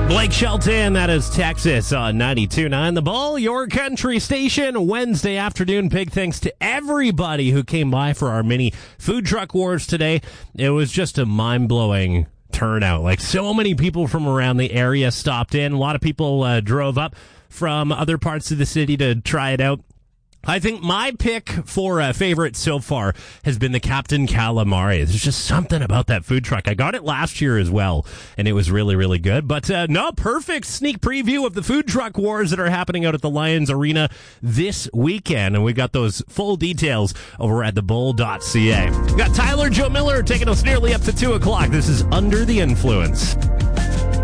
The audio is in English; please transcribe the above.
Blake Shelton, that is Texas on 92.9 The Bull, your country station. Wednesday afternoon. Big thanks to everybody who came by for our mini food truck wars today. It was just a mind-blowing turnout. Like, so many people from around the area stopped in. A lot of people drove up from other parts of the city to try it out. I think my pick for favorite so far has been the Captain Calamari. There's just something about that food truck. I got it last year as well, and it was really, really good. But no, perfect sneak preview of the food truck wars that are happening out at the Lions Arena this weekend. And we got those full details over at thebull.ca. We got Tyler Joe Miller taking us nearly up to 2 o'clock. This is Under the Influence.